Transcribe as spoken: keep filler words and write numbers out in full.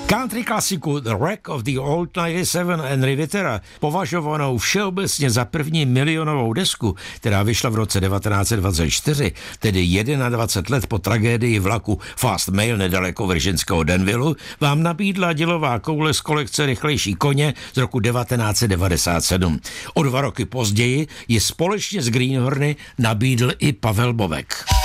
Country klasiku The Wreck of the Old devadesát sedm Henry Wittera, považovanou všeobecně za první milionovou desku, která vyšla v roce devatenáct set dvacet čtyři, tedy dvacet jedna let po tragédii vlaku Fast Mail nedaleko virginského Danville, vám nabídla dělová koule z kolekce Rychlejší koně z roku devatenáct set devadesát sedm. O dva roky později ji společně s Greenhorny nabídl i Pavel Bovek.